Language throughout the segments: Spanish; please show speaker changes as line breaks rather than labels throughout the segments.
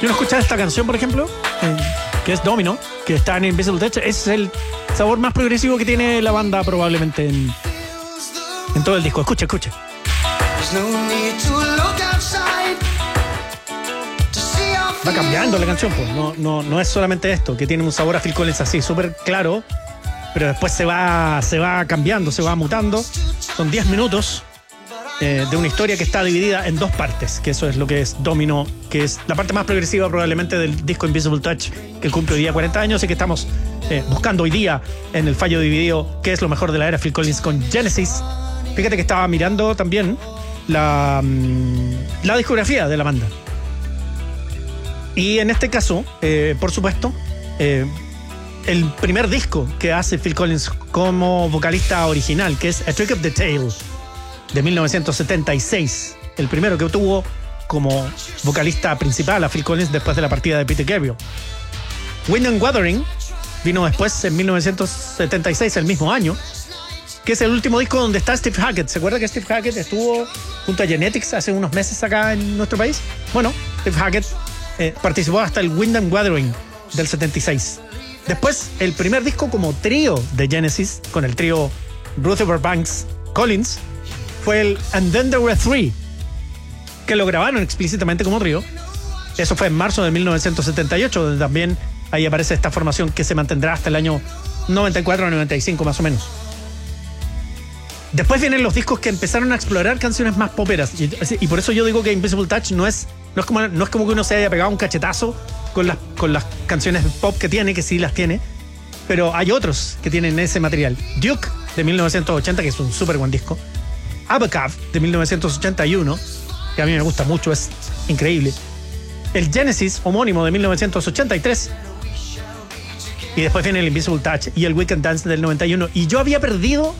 Yo no escuchaba esta canción, por ejemplo, que es Domino, que está en Invisible Touch. Es el sabor más progresivo que tiene la banda probablemente en todo el disco. Escucha. Va cambiando la canción, pues. No es solamente esto, que tiene un sabor a Phil Collins así, súper claro, pero después se va cambiando, se va mutando. Son 10 minutos de una historia que está dividida en dos partes, que eso es lo que es Domino, que es la parte más progresiva probablemente del disco Invisible Touch, que cumple hoy día 40 años y que estamos buscando hoy día en el fallo dividido qué es lo mejor de la era Phil Collins con Genesis. Fíjate que estaba mirando también la discografía de la banda. Y en este caso, por supuesto, el primer disco que hace Phil Collins como vocalista original, que es A Trick of the Tail, de 1976. El primero que tuvo como vocalista principal a Phil Collins después de la partida de Peter Gabriel. Wind and Wuthering vino después en 1976, el mismo año, que es el último disco donde está Steve Hackett. ¿Se acuerda que Steve Hackett estuvo junto a Genetics hace unos meses acá en nuestro país? Bueno, Steve Hackett participó hasta el Wind and Wuthering del 76. Después, el primer disco como trío de Genesis, con el trío Rutherford Banks Collins, fue el And Then There Were Three, que lo grabaron explícitamente como trío. Eso fue en marzo de 1978, donde también ahí aparece esta formación que se mantendrá hasta el año 94 o 95 más o menos. Después vienen los discos que empezaron a explorar canciones más poperas, y por eso yo digo que Invisible Touch no es como que uno se haya pegado un cachetazo con las canciones pop que tiene, que sí las tiene, pero hay otros que tienen ese material. Duke, de 1980, que es un súper buen disco. Abacab, de 1981, que a mí me gusta mucho, es increíble. El Genesis, homónimo, de 1983. Y después viene el Invisible Touch y el We Can Dance del 91. Y yo había perdido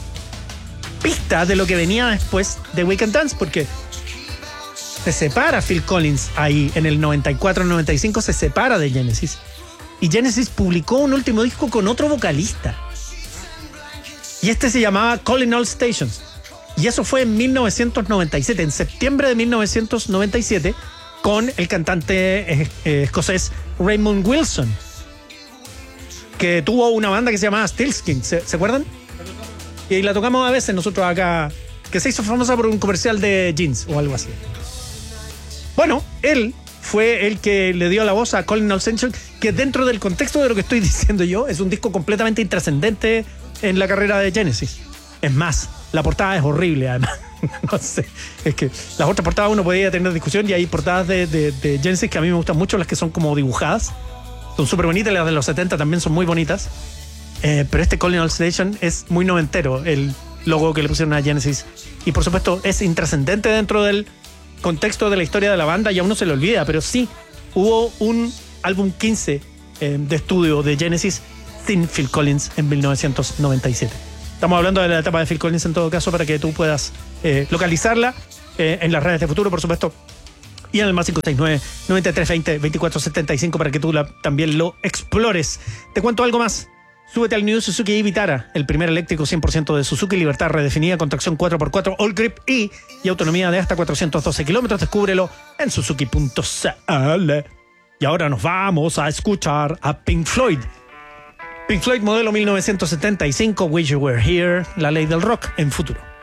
pista de lo que venía después de We Can Dance, porque se separa Phil Collins ahí en el 94-95, se separa de Genesis. Y Genesis publicó un último disco con otro vocalista. Y este se llamaba Calling All Stations. Y eso fue en 1997, en septiembre de 1997, con el cantante escocés Raymond Wilson, que tuvo una banda que se llamaba Steelskin. ¿Se acuerdan? Y la tocamos a veces nosotros acá, que se hizo famosa por un comercial de jeans o algo así. Bueno, él fue el que le dio la voz a Calling All Stations, que dentro del contexto de lo que estoy diciendo yo, es un disco completamente intrascendente en la carrera de Genesis. Es más, la portada es horrible, además. No sé, es que las otras portadas uno podía tener discusión, y hay portadas de Genesis que a mí me gustan mucho, las que son como dibujadas. Son súper bonitas, las de los 70 también son muy bonitas. Pero este Calling All Station es muy noventero, el logo que le pusieron a Genesis. Y por supuesto es intrascendente dentro del contexto de la historia de la banda, y a uno se le olvida, pero sí, hubo un álbum 15 de estudio de Genesis sin Phil Collins en 1997. Estamos hablando de la etapa de Phil Collins en todo caso, para que tú puedas localizarla en las redes de Futuro, por supuesto, y en el más 569-9320-2475 para que tú también lo explores. Te cuento algo más. Súbete al New Suzuki Vitara, el primer eléctrico 100% de Suzuki, libertad redefinida con tracción 4x4 All Grip y autonomía de hasta 412 kilómetros. Descúbrelo en suzuki.cl. Y ahora nos vamos a escuchar a Pink Floyd. Pink Floyd, modelo 1975, Wish You Were Here, la ley del rock en Futuro.